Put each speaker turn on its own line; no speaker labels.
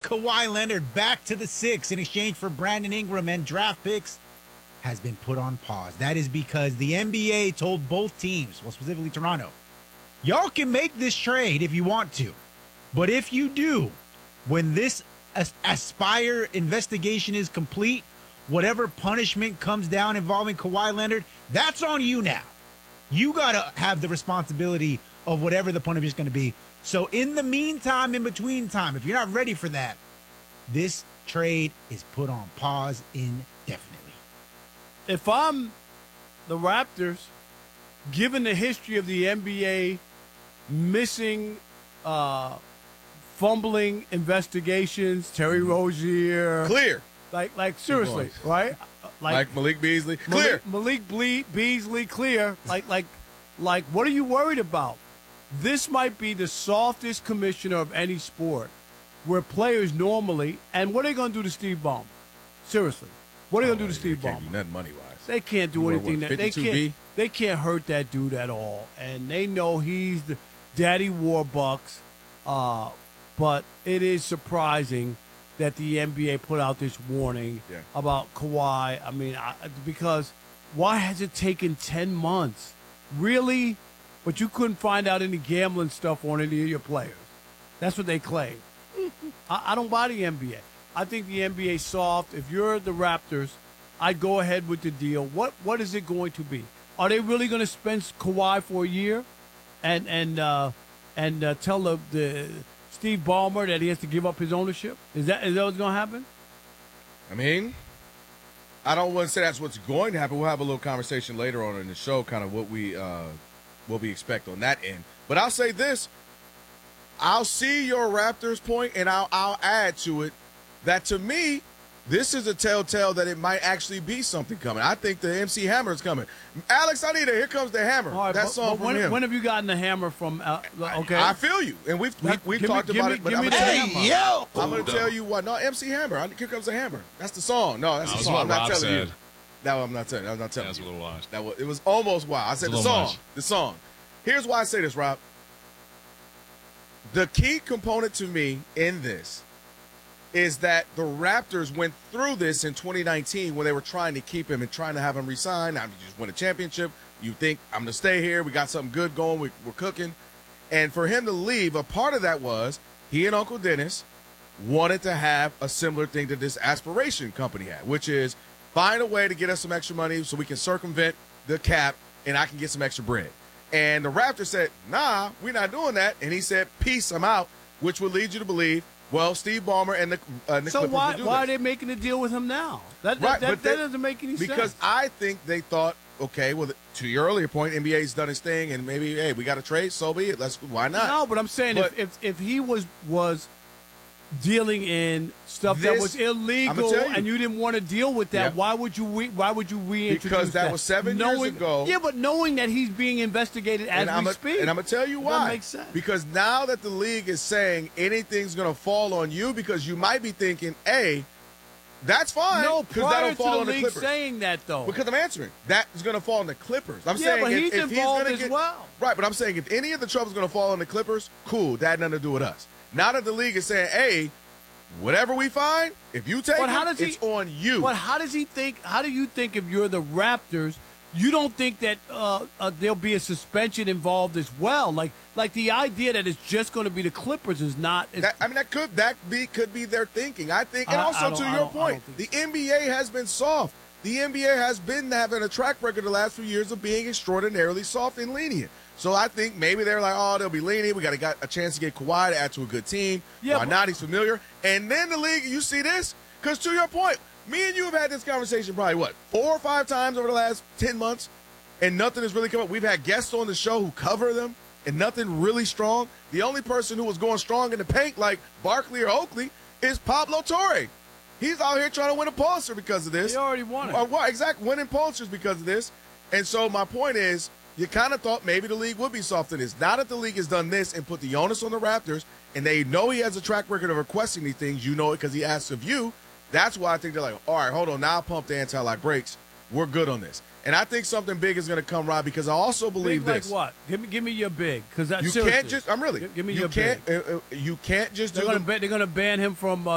Kawhi Leonard back to the Six in exchange for Brandon Ingram and draft picks has been put on pause. That is because the NBA told both teams, well, specifically Toronto, y'all can make this trade if you want to. But if you do, when this Aspire investigation is complete, whatever punishment comes down involving Kawhi Leonard, that's on you now. You got to have the responsibility of whatever the punishment is going to be. So in the meantime, in between time, if you're not ready for that, this trade is put on pause indefinitely.
If I'm the Raptors, given the history of the NBA missing fumbling investigations, Terry Rozier.
Clear.
Like seriously, right?
Like Malik Beasley. Clear.
Malik Beasley, clear. Like, what are you worried about? This might be the softest commissioner of any sport where players normally, and what are they going to do to Steve Ballmer? Seriously. What are they going to do to Steve Ballmer?
Can't do nothing money-wise.
They can't do anything. They can't hurt that dude at all. And they know he's the Daddy Warbucks. But it is surprising that the NBA put out this warning about Kawhi. I mean, because why has it taken 10 months? Really? But you couldn't find out any gambling stuff on any of your players. That's what they claim. I don't buy the NBA. I think the NBA is soft. If you're the Raptors, I'd go ahead with the deal. What is it going to be? Are they really going to spend Kawhi for a year and tell the Steve Ballmer that he has to give up his ownership? Is that what's going to happen?
I mean, I don't want to say that's what's going to happen. We'll have a little conversation later on in the show, kind of what we expect on that end. But I'll say this. I'll see your Raptors point, and I'll add to it that, to me, this is a telltale that it might actually be something coming. I think the MC Hammer is coming. Alex, I need it. Here comes the Hammer.
All right,
that song from him.
When have you gotten the Hammer from? Okay,
I feel you, and we've talked about it. But I'm going to tell you what. No, MC Hammer. Here comes the Hammer. That's the song. No, that's the song. I'm not telling you. No, I'm not telling you. That's
a little wild.
It was almost wild. I said the song.
Much.
The song. Here's why I say this, Rob. The key component to me in this is that the Raptors went through this in 2019 when they were trying to keep him and trying to have him resign. Now, you just win a championship. You think, I'm going to stay here. We got something good going. We're cooking. And for him to leave, a part of that was he and Uncle Dennis wanted to have a similar thing that this Aspiration company had, which is find a way to get us some extra money so we can circumvent the cap and I can get some extra bread. And the Raptors said, nah, we're not doing that. And he said, peace, I'm out, which would lead you to believe, well, Steve Ballmer and the Clippers
will do
this.
Why are they making a deal with him now? That doesn't make any sense.
Because I think they thought, okay, well, to your earlier point, NBA's done his thing, and maybe, hey, we got to trade, so be it. Why not?
No, but I'm saying if he was dealing in stuff that was illegal and you didn't want to deal with that, why would you reintroduce
because that was 7 years ago.
Yeah, but knowing that he's being investigated as we speak.
And I'm going to tell you why.
That makes sense.
Because now that the league is saying anything's going to fall on you, because you might be thinking, hey, that's fine.
No, prior
that'll fall
to
on
the league
Clippers.
saying that, though.
Because I'm answering. That is going to fall on the Clippers. I'm saying
but he's
if
involved
he's
as well.
Right, but I'm saying if any of the trouble's going to fall on the Clippers, cool. That had nothing to do with us. Now that the league is saying, hey, whatever we find, if you take it's on you.
But how does he think? How do you think if you're the Raptors, you don't think that there'll be a suspension involved as well? Like the idea that it's just going to be the Clippers is not.
That could be their thinking. I think, and also to your point, the NBA has been soft. The NBA has been having a track record the last few years of being extraordinarily soft and lenient. So I think maybe they're like, oh, they'll be lenient. We got a chance to get Kawhi to add to a good team. Why not? He's familiar. And then the league, you see this? Because to your point, me and you have had this conversation probably, 4 or 5 times over the last 10 months, and nothing has really come up. We've had guests on the show who cover them, and nothing really strong. The only person who was going strong in the paint, like Barkley or Oakley, is Pablo Torre. He's out here trying to win a Pulitzer because of this.
He already won it.
Exactly, winning Pulitzers because of this. And so my point is, you kind of thought maybe the league would be soft in this. Now that the league has done this and put the onus on the Raptors, and they know he has a track record of requesting these things, you know it because he asks of you, that's why I think they're like, all right, hold on, now I'll pump the anti-lock brakes. We're good on this. And I think something big is going to come, Rob, because I also believe
big
this.
Like what? Give me your big, because that's
you
seriously.
can't just. I'm really.
Give me your big.
You can't just.
They're going to ban him from